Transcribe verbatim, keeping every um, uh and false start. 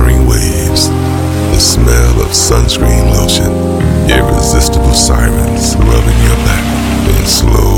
pattering waves, the smell of sunscreen lotion, irresistible sirens rubbing your back, and slow